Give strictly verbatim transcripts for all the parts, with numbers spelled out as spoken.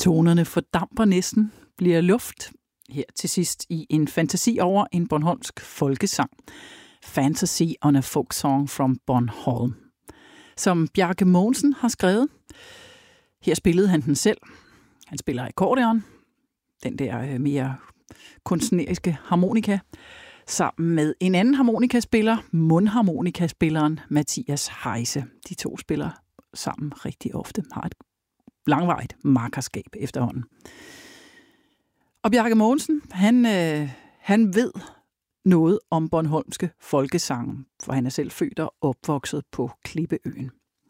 Tonerne fordamper næsten, bliver luft. Her til sidst i en fantasi over en bornholmsk folkesang. Fantasy on a folk song from Bornholm. Som Bjarke Mogensen har skrevet. Her spillede han den selv. Han spiller akkordeon. Den der mere kunstneriske harmonika. Sammen med en anden harmonikaspiller, mundharmonikaspilleren Mathias Heise. De to spiller sammen rigtig ofte, har et langvarigt makkerskab efterhånden. Og Bjarke Mogensen, han, øh, han ved noget om bornholmske folkesange, for han er selv født og opvokset på Klippeøen.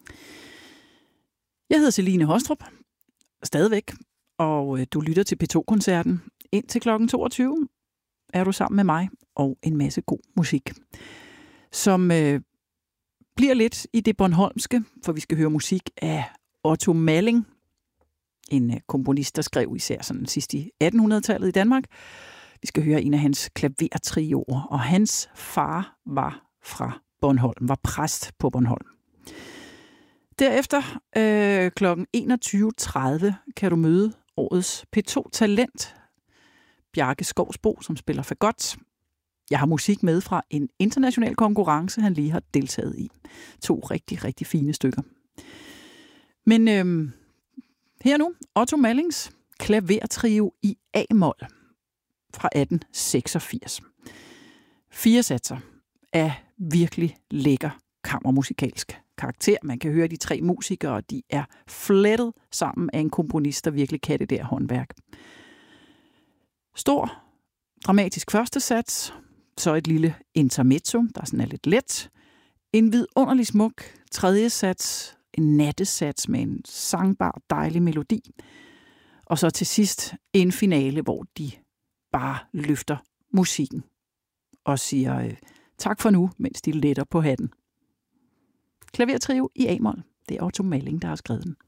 Jeg hedder Celine Hostrup, stadigvæk, og øh, du lytter til P to-koncerten. Indtil klokken toogtyve er du sammen med mig og en masse god musik, som øh, bliver lidt i det bornholmske, for vi skal høre musik af Otto Malling, en øh, komponist, der skrev især sådan sidst i attenhundredetallet i Danmark. Vi skal høre en af hans klavertrioer, og hans far var fra Bornholm, var præst på Bornholm. Derefter øh, klokken enogtyve tredive kan du møde årets P to-talent, Bjarke Skovsbo, som spiller fagot. Jeg har musik med fra en international konkurrence, han lige har deltaget i. To rigtig, rigtig fine stykker. Men øh, her nu, Otto Mallings klavertrio i A-mol fra atten seksogfirs. Fire satser af virkelig lækker kammermusikalsk karakter. Man kan høre de tre musikere, de er flettet sammen af en komponist, der virkelig kan det der håndværk. Stor, dramatisk første sats, så et lille intermezzo, der sådan er lidt let. En vidunderlig smuk tredje sats, en nattesats med en sangbar, dejlig melodi. Og så til sidst en finale, hvor de bare løfter musikken og siger øh, tak for nu, mens de letter på hatten. Klavertrio i A-mol. Det er Otto Malling, der har skrevet den.